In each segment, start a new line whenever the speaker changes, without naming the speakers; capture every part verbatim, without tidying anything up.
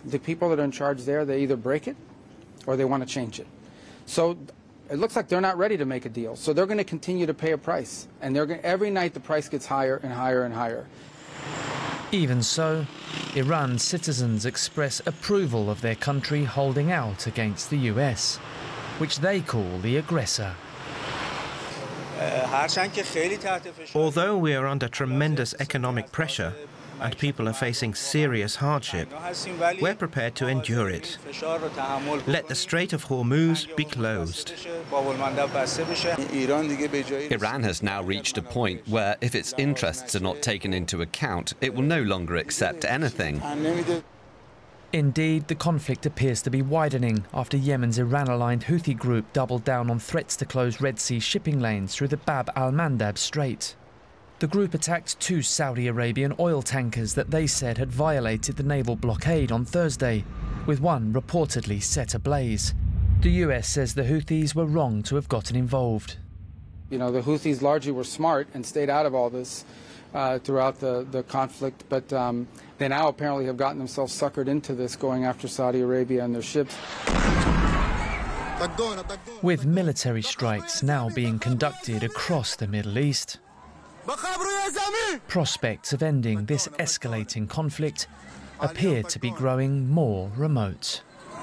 the people that are in charge there, they either break it or they want to change it. So it looks like they're not ready to make a deal. So they're going to continue to pay a price. And they're going, every night the price gets higher and higher and higher.
Even so, Iran's citizens express approval of their country holding out against the U S, which they call the aggressor.
Although we are under tremendous economic pressure and people are facing serious hardship, we're prepared to endure it. Let the Strait of Hormuz be closed.
Iran has now reached a point where, if its interests are not taken into account, it will no longer accept anything.
Indeed, the conflict appears to be widening after Yemen's Iran-aligned Houthi group doubled down on threats to close Red Sea shipping lanes through the Bab al-Mandab Strait. The group attacked two Saudi Arabian oil tankers that they said had violated the naval blockade on Thursday, with one reportedly set ablaze. The U S says the Houthis were wrong to have gotten involved.
You know, the Houthis largely were smart and stayed out of all this uh, throughout the, the conflict, but um, they now apparently have gotten themselves suckered into this, going after Saudi Arabia and their ships.
With military strikes now being conducted across the Middle East, prospects of ending this escalating conflict appear to be growing more remote.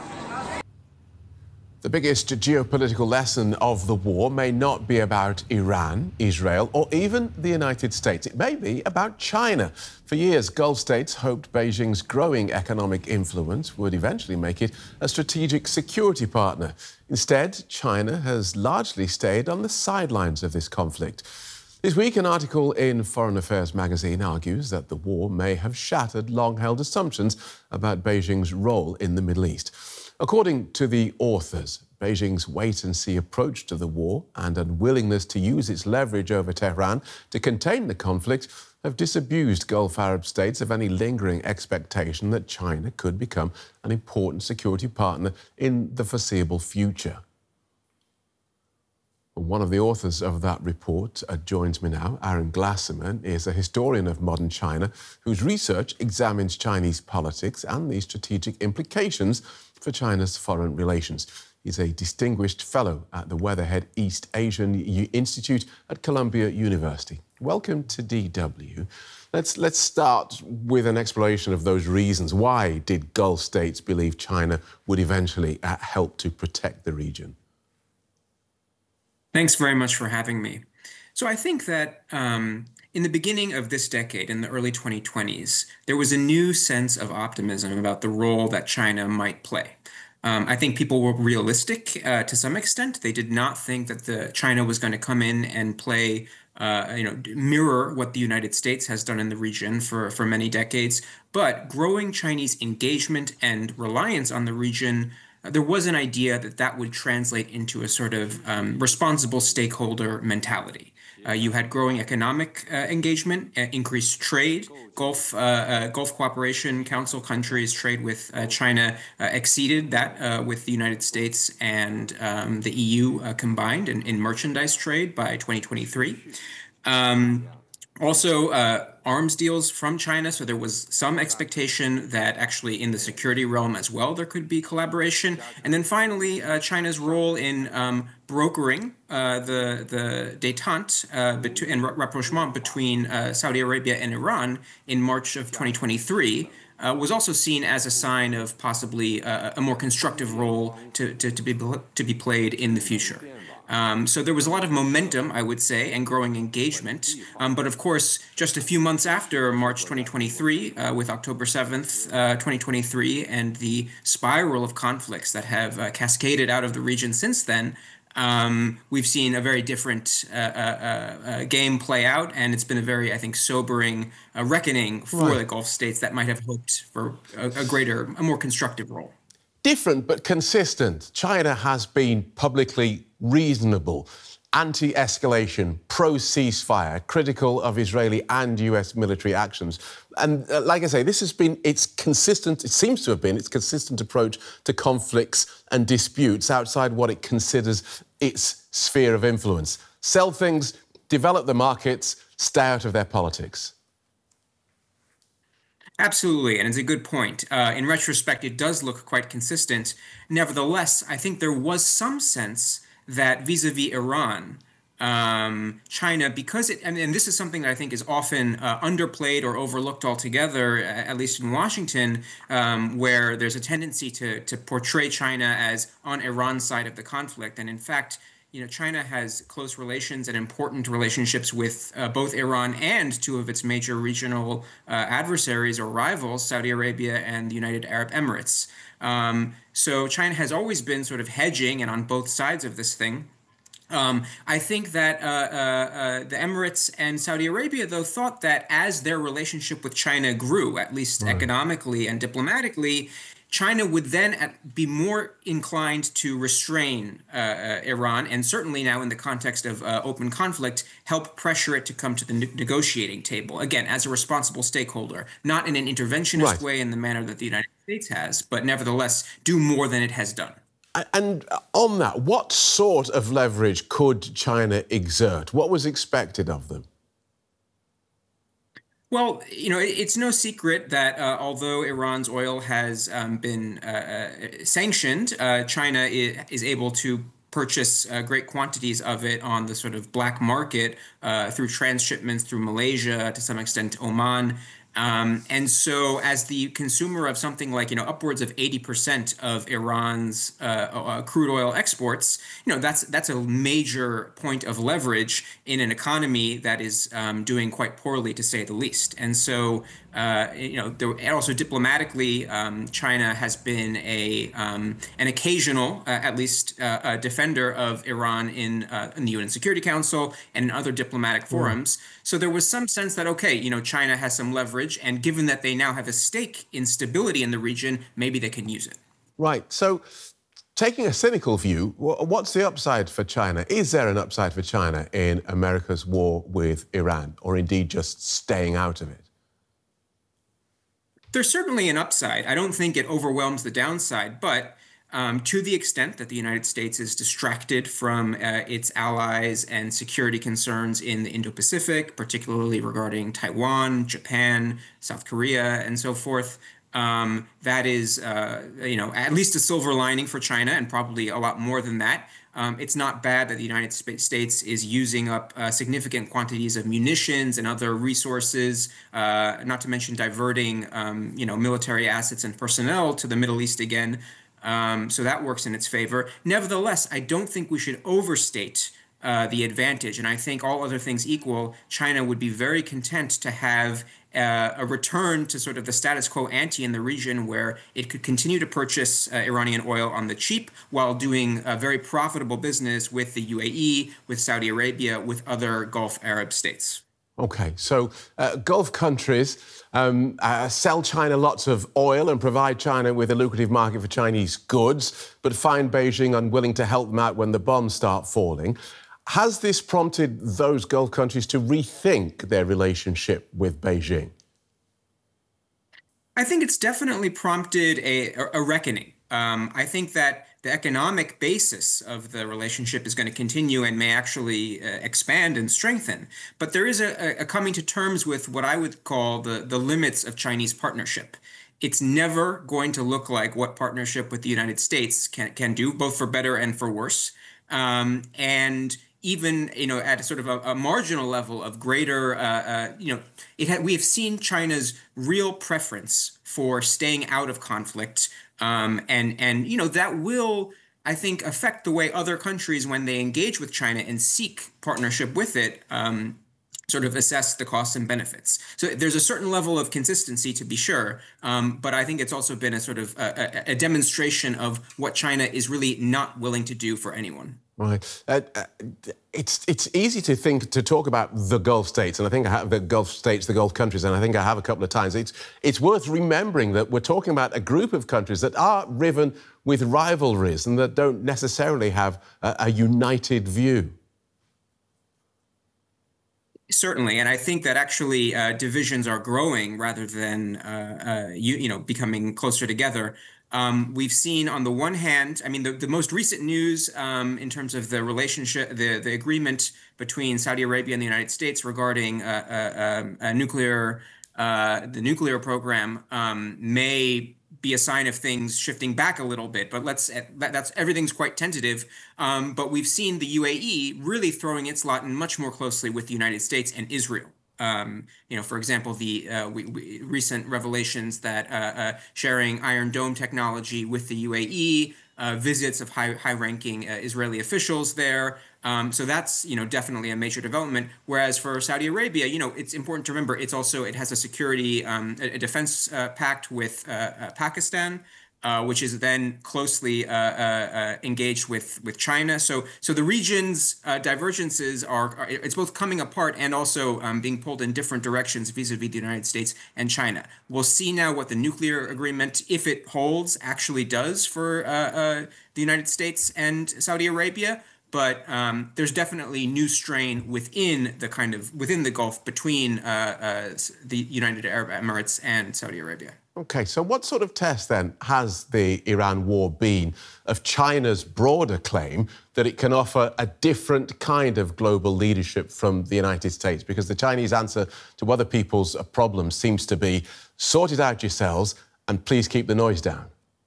The biggest geopolitical lesson of the war may not be about Iran, Israel, or even the United States. It may be about China. For years, Gulf states hoped Beijing's growing economic influence would eventually make it a strategic security partner. Instead, China has largely stayed on the sidelines of this conflict. This week, an article in Foreign Affairs magazine argues that the war may have shattered long-held assumptions about Beijing's role in the Middle East. According to the authors, Beijing's wait-and-see approach to the war and unwillingness to use its leverage over Tehran to contain the conflict have disabused Gulf Arab states of any lingering expectation that China could become an important security partner in the foreseeable future. One of the authors of that report uh, joins me now. Aaron Glasserman is a historian of modern China whose research examines Chinese politics and the strategic implications for China's foreign relations. He's a distinguished fellow at the Weatherhead East Asian Institute at Columbia University. Welcome to D W. Let's, let's start with an exploration of those reasons. Why did Gulf states believe China would eventually uh, help to protect the region?
Thanks very much for having me. So I think that um, in the beginning of this decade, in the early twenty twenties, there was a new sense of optimism about the role that China might play. Um, I think people were realistic uh, to some extent. They did not think that the China was going to come in and play, uh, you know, mirror what the United States has done in the region for, for many decades. But growing Chinese engagement and reliance on the region, there was an idea that that would translate into a sort of um, responsible stakeholder mentality. Uh, you had growing economic uh, engagement, uh, increased trade. Gulf uh, uh, Gulf Cooperation Council countries' trade with uh, China uh, exceeded that uh, with the United States and um, the E U uh, combined in, in merchandise trade by twenty twenty-three. Um, Also, uh, arms deals from China, so there was some expectation that actually in the security realm as well there could be collaboration. And then finally, uh, China's role in um, brokering uh, the the détente uh, betu- and rapprochement between uh, Saudi Arabia and Iran in March of twenty twenty-three uh, was also seen as a sign of possibly uh, a more constructive role to, to, to be to be played in the future. Um, so there was a lot of momentum, I would say, and growing engagement. Um, but of course, just a few months after March twenty twenty-three, uh, with October seventh, uh, twenty twenty-three, and the spiral of conflicts that have uh, cascaded out of the region since then, um, we've seen a very different uh, uh, uh, game play out. And it's been a very, I think, sobering uh, reckoning for
right.
the Gulf states that might have hoped for a, a greater, a more constructive role.
Different but consistent. China has been publicly reasonable, anti-escalation, pro-ceasefire, critical of Israeli and U S military actions. And uh, like I say, this has been its consistent, it seems to have been its consistent approach to conflicts and disputes outside what it considers its sphere of influence. Sell things, develop the markets, stay out of their politics.
Absolutely, and it's a good point. Uh, in retrospect, it does look quite consistent. Nevertheless, I think there was some sense that vis-a-vis Iran, um, China, because it, and, and this is something that I think is often uh, underplayed or overlooked altogether, at least in Washington, um, where there's a tendency to to portray China as on Iran's side of the conflict, and in fact, you know, China has close relations and important relationships with uh, both Iran and two of its major regional uh, adversaries or rivals, Saudi Arabia and the United Arab Emirates. Um, so China has always been sort of hedging and on both sides of this thing. Um, I think that uh, uh, uh, the Emirates and Saudi Arabia, though, thought that as their relationship with China grew, at least right. economically and diplomatically, China would then at, be more inclined to restrain uh, uh, Iran, and certainly now in the context of uh, open conflict, help pressure it to come to the ne negotiating table, again, as a responsible stakeholder, not in an interventionist right. way in the manner that the United States has, but nevertheless do more than it has done.
And on that, what sort of leverage could China exert? What was expected of them?
Well, you know, it's no secret that uh, although Iran's oil has um, been uh, sanctioned, uh, China is able to purchase uh, great quantities of it on the sort of black market uh, through transshipments through Malaysia, to some extent Oman. Um, and so as the consumer of something like, you know, upwards of eighty percent of Iran's uh, uh, crude oil exports, you know, that's that's a major point of leverage in an economy that is um, doing quite poorly, to say the least. And so, uh, you know, there, and also diplomatically, um, China has been a um, an occasional, uh, at least, uh, a defender of Iran in, uh, in the U N Security Council and in other diplomatic forums. Mm. So there was some sense that, okay, you know, China has some leverage, and given that they now have a stake in stability in the region, maybe they can use it.
Right. So taking a cynical view, what's the upside for China? Is there an upside for China in America's war with Iran, or indeed just staying out of it?
There's certainly an upside. I don't think it overwhelms the downside, but Um, to the extent that the United States is distracted from uh, its allies and security concerns in the Indo-Pacific, particularly regarding Taiwan, Japan, South Korea, and so forth, um, that is, uh, you know, at least a silver lining for China, and probably a lot more than that. Um, it's not bad that the United States is using up uh, significant quantities of munitions and other resources, uh, not to mention diverting, um, you know, military assets and personnel to the Middle East again. Um, so that works in its favor. Nevertheless, I don't think we should overstate uh, the advantage. And I think all other things equal, China would be very content to have uh, a return to sort of the status quo ante in the region, where it could continue to purchase uh, Iranian oil on the cheap while doing a very profitable business with the U A E, with Saudi Arabia, with other Gulf Arab states.
OK, so uh, Gulf countries um, uh, sell China lots of oil and provide China with a lucrative market for Chinese goods, but find Beijing unwilling to help them out when the bombs start falling. Has this prompted those Gulf countries to rethink their relationship with Beijing?
I think it's definitely prompted a, a reckoning. Um, I think that the economic basis of the relationship is going to continue and may actually uh, expand and strengthen. But there is a, a coming to terms with what I would call the, the limits of Chinese partnership. It's never going to look like what partnership with the United States can, can do, both for better and for worse. Um, and even, you know, at a sort of a, a marginal level of greater, uh, uh, you know, it ha we have seen China's real preference for staying out of conflict. Um, and, and, you know, that will, I think, affect the way other countries, when they engage with China and seek partnership with it, um, sort of assess the costs and benefits. So there's a certain level of consistency, to be sure, um, but I think it's also been a sort of a, a, a demonstration of what China is really not willing to do for anyone.
Right. Uh, uh, it's it's easy to think to talk about the Gulf states, and I think I have the Gulf states, the Gulf countries, and I think I have a couple of times. It's it's worth remembering that we're talking about a group of countries that are riven with rivalries and that don't necessarily have a, a united view.
Certainly, and I think that actually uh, divisions are growing rather than uh, uh, you, you know becoming closer together. Um, we've seen, on the one hand, I mean, the, the most recent news um, in terms of the relationship, the, the agreement between Saudi Arabia and the United States regarding uh, uh, um, a nuclear uh, the nuclear program um, may be a sign of things shifting back a little bit, but let's that, that's everything's quite tentative. Um, but we've seen the U A E really throwing its lot in much more closely with the United States and Israel. Um, you know, for example, the uh, we, we, recent revelations that uh, uh, sharing Iron Dome technology with the U A E, uh, visits of high, high-ranking uh, Israeli officials there. Um, so that's, you know, definitely a major development. Whereas for Saudi Arabia, you know, it's important to remember it's also it has a security, um, a, a defense uh, pact with uh, uh, Pakistan. Uh, which is then closely uh, uh, uh, engaged with with China. So so the region's uh, divergences are, are it's both coming apart and also um, being pulled in different directions vis-a-vis the United States and China. We'll see now what the nuclear agreement, if it holds, actually does for uh, uh, the United States and Saudi Arabia. But um, there's definitely new strain within the kind of within the Gulf between uh, uh, the United Arab Emirates and Saudi Arabia.
OK, so what sort of test, then, has the Iran war been of China's broader claim that it can offer a different kind of global leadership from the United States? Because the Chinese answer to other people's problems seems to be, sort it out yourselves and please keep the noise down.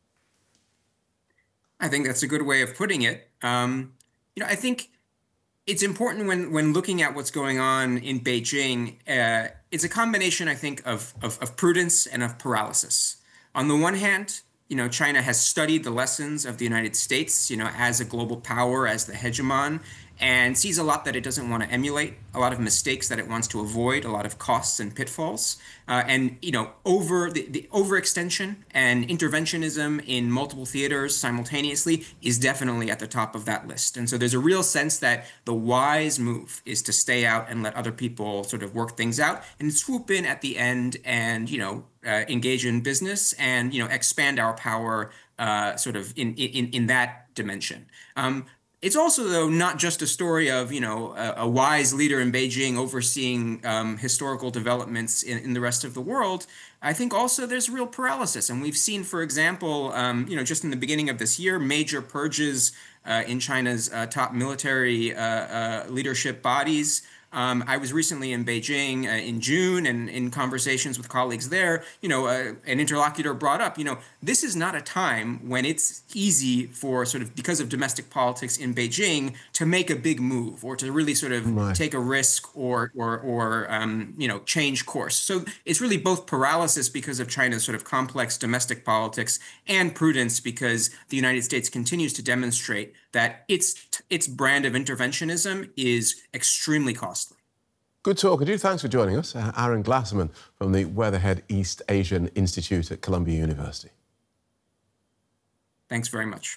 I think that's a good way of putting it. Um, you know, I think it's important when when looking at what's going on in Beijing, uh, it's a combination, I think, of, of of prudence and of paralysis. On the one hand, you know, China has studied the lessons of the United States, you know, as a global power, as the hegemon, and sees a lot that it doesn't want to emulate, a lot of mistakes that it wants to avoid, a lot of costs and pitfalls. Uh, and, you know, over the, the overextension and interventionism in multiple theaters simultaneously is definitely at the top of that list. And so there's a real sense that the wise move is to stay out and let other people sort of work things out and swoop in at the end and, you know, uh, engage in business and, you know, expand our power uh, sort of in, in, in that dimension. Um, It's also, though, not just a story of, you know, a, a wise leader in Beijing overseeing um, historical developments in, in the rest of the world. I think also there's real paralysis. And we've seen, for example, um, you know, just in the beginning of this year, major purges uh, in China's uh, top military uh, uh, leadership bodies. Um, I was recently in Beijing uh, in June, and in conversations with colleagues there, you know, uh, an interlocutor brought up, you know, this is not a time when it's easy for sort of, because of domestic politics in Beijing, to make a big move or to really sort of right. take a risk or, or, or um, you know, change course. So it's really both paralysis because of China's sort of complex domestic politics and prudence because the United States continues to demonstrate that its its brand of interventionism is extremely costly.
Good talk, and thanks for joining us. Uh, Aaron Glasserman from the Weatherhead East Asian Institute at Columbia University.
Thanks very much.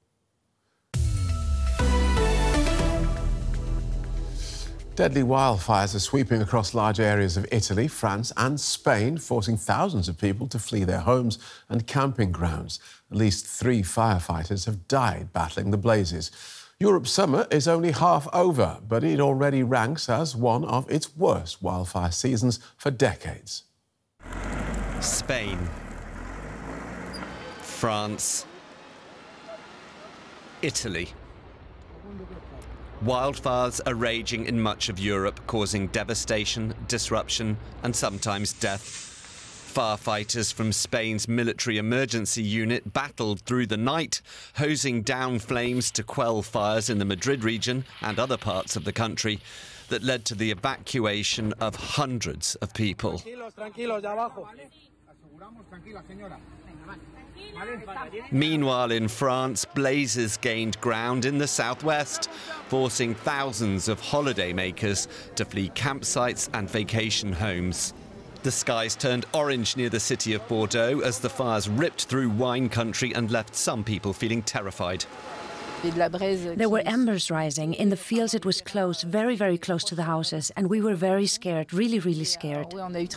Deadly wildfires are sweeping across large areas of Italy, France and Spain, forcing thousands of people to flee their homes and camping grounds. At least three firefighters have died battling the blazes. Europe's summer is only half over, but it already ranks as one of its worst wildfire seasons for decades.
Spain, France, Italy. Wildfires are raging in much of Europe, causing devastation, disruption, and sometimes death. Firefighters from Spain's military emergency unit battled through the night, hosing down flames to quell fires in the Madrid region and other parts of the country that led to the evacuation of hundreds of people. Meanwhile, in France, blazes gained ground in the southwest, forcing thousands of holidaymakers to flee campsites and vacation homes. The skies turned orange near the city of Bordeaux as the fires ripped through wine country and left some people feeling terrified.
There were embers rising. In the fields it was close, very, very close to the houses, and we were very scared, really, really scared.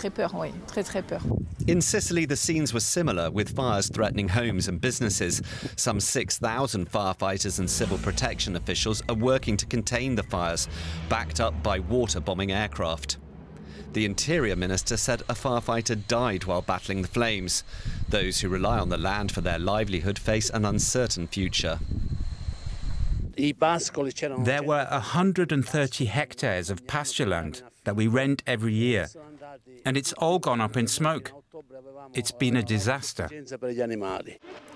In Sicily, the scenes were similar, with fires threatening homes and businesses. Some six thousand firefighters and civil protection officials are working to contain the fires, backed up by water-bombing aircraft. The Interior Minister said a firefighter died while battling the flames. Those who rely on the land for their livelihood face an uncertain future.
There were one hundred thirty hectares of pasture land that we rent every year. and it's all gone up in smoke. It's been a disaster.